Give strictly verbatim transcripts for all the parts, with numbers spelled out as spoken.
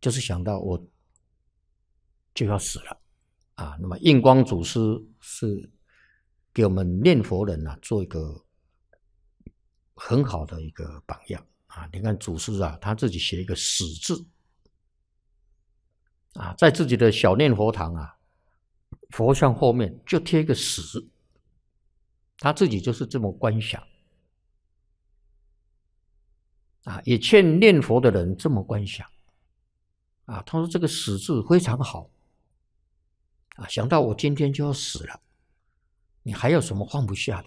就是想到我就要死了啊。那么印光祖师是给我们念佛人啊做一个很好的一个榜样啊。你看祖师啊，他自己写一个死字啊，在自己的小念佛堂啊，佛像后面就贴一个死，他自己就是这么观想啊，也劝念佛的人这么观想啊。他说这个死字非常好啊，想到我今天就要死了，你还有什么放不下的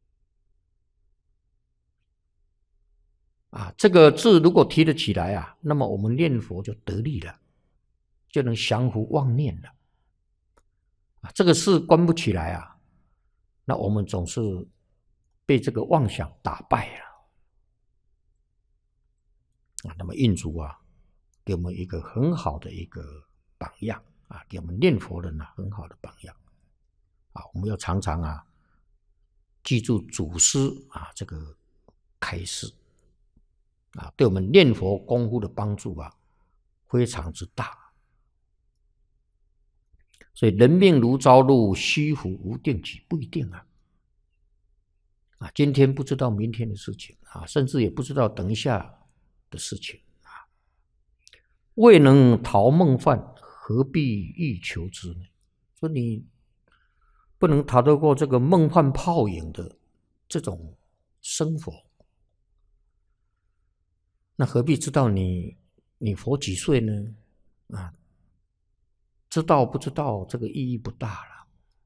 啊？这个字如果提得起来啊，那么我们念佛就得力了，就能降伏妄念了啊。这个事关不起来啊，那我们总是被这个妄想打败了啊。那么印祖啊，给我们一个很好的一个榜样啊，给我们念佛人啊很好的榜样啊。我们要常常啊记住祖师啊这个开示啊，对我们念佛功夫的帮助啊非常之大。所以人命如朝露，虚浮无定期，不一定啊。啊，今天不知道明天的事情啊，甚至也不知道等一下的事情啊。未能逃梦幻，何必欲求之呢？说你不能逃得过这个梦幻泡影的这种生活，那何必知道你你活几岁呢？啊，知道不知道这个意义不大了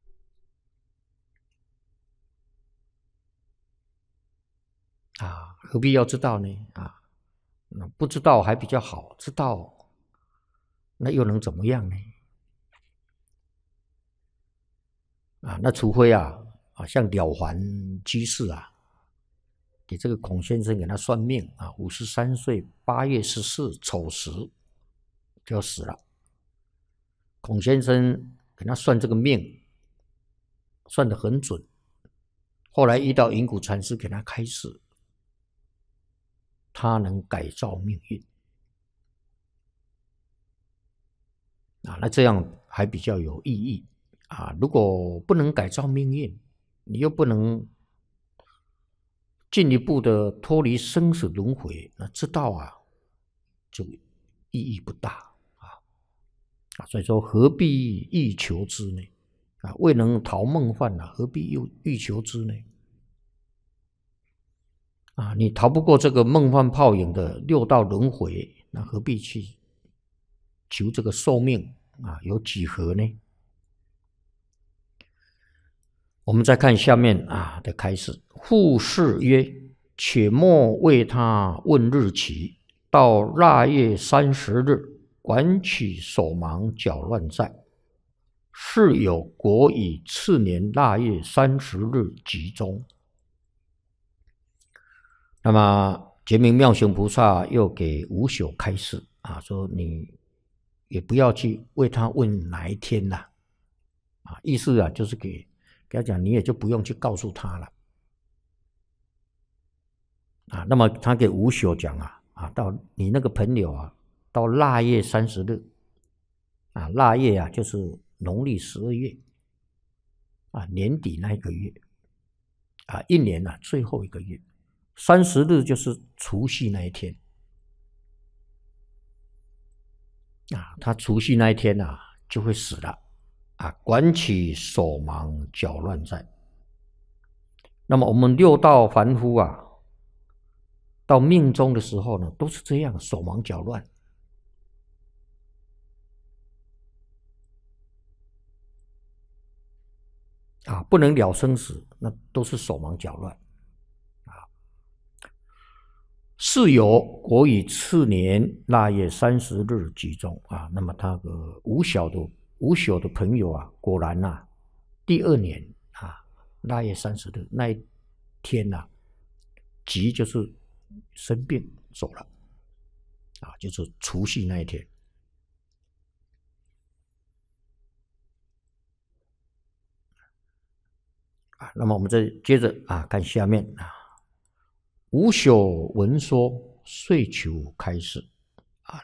啊，何必要知道呢？啊，那不知道还比较好，知道那又能怎么样呢？啊，那除非啊啊，像了凡居士啊，给这个孔先生给他算命啊，五十三岁八月十四丑时就要死了。孔先生给他算这个命，算得很准。后来遇到云谷禅师给他开示，他能改造命运啊，那这样还比较有意义啊。如果不能改造命运，你又不能进一步的脱离生死轮回，那知道啊，就意义不大啊。啊，所以说何必欲求之呢？啊，未能逃梦幻啊，何必又欲求之呢？啊，你逃不过这个梦幻泡影的六道轮回，那何必去求这个寿命啊有几何呢？我们再看下面啊的开示，复示曰：且莫为他问日期，到腊月三十日，管取手忙脚乱在。是有国以次年腊月三十日集中。那么觉明妙行菩萨又给无朽开示啊，说你也不要去为他问哪一天啦，啊，意思啊就是给给他讲，你也就不用去告诉他了啊。那么他给无朽讲啊啊，到你那个朋友啊，到腊月三十日啊，腊月啊就是农历十二月啊，年底那一个月啊，一年啊最后一个月。三十日就是除夕那一天啊，他除夕那一天啊就会死了啊，管起手忙脚乱在。那么我们六道凡夫啊，到命终的时候呢，都是这样，手忙脚乱啊，不能了生死，那都是手忙脚乱。是有国以次年腊月三十日集中啊，那么他的无朽的无朽的朋友啊，果然啊，第二年啊腊月三十日那一天啊，吉就是生病走了啊，就是除夕那一天啊。那么我们再接着啊看下面啊。无朽闻说，遂求开示。